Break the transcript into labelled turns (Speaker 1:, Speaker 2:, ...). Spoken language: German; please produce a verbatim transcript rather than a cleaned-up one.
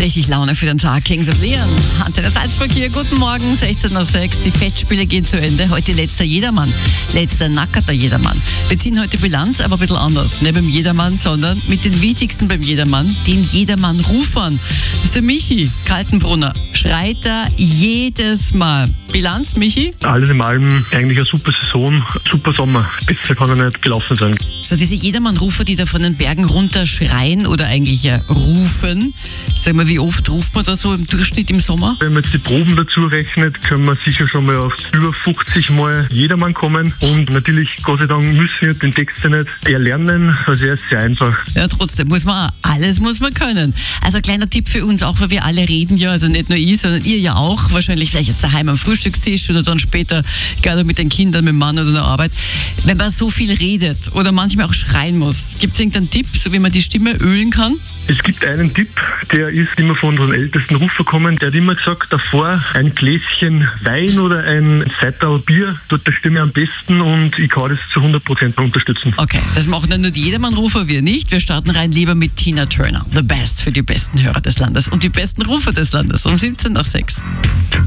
Speaker 1: richtig Laune für den Tag. Kings of Leon. Antenne Salzburg hier. Guten Morgen, sechzehn Uhr sechs. Die Festspiele gehen zu Ende. Heute letzter Jedermann. Letzter nackerter Jedermann. Wir ziehen heute Bilanz, aber ein bisschen anders. Nicht beim Jedermann, sondern mit den wichtigsten beim Jedermann, den Jedermann-Rufern. Das ist der Michi Kaltenbrunner. Schreit er jedes Mal. Bilanz, Michi?
Speaker 2: Alles in allem eigentlich eine super Saison, super Sommer. Besser kann er nicht gelaufen sein.
Speaker 1: So, diese Jedermann-Rufer, die da von den Bergen runter schreien oder eigentlich ja rufen. Sag mal, wie oft ruft man da so im Durchschnitt im Sommer?
Speaker 2: Wenn man jetzt die Proben dazu rechnet, können wir sicher schon mal auf über fünfzig Mal Jedermann kommen. Und natürlich, Gott sei Dank, müssen wir den Text ja nicht erlernen. Also er ist sehr einfach.
Speaker 1: Ja, trotzdem muss man auch, alles muss man können. Also kleiner Tipp für uns auch, weil wir alle reden ja, also nicht nur ich, sondern ihr ja auch. Wahrscheinlich vielleicht jetzt daheim am Frühstückstisch oder dann später, gerade mit den Kindern, mit dem Mann oder der Arbeit. Wenn man so viel redet oder manchmal auch schreien muss, gibt es irgendeinen Tipp, so wie man die Stimme ölen kann?
Speaker 2: Es gibt einen Tipp, der ist immer von unseren ältesten Rufer gekommen. Der hat immer gesagt, davor ein Gläschen Wein oder ein Seiterl Bier tut der Stimme am besten, und ich kann das zu hundert Prozent unterstützen.
Speaker 1: Okay, das machen dann nur die Jedermann-Rufer, wir nicht. Wir starten rein lieber mit Tina Turner. The Best für die besten Hörer des Landes und die besten Rufer des Landes um siebzehn nach sechs.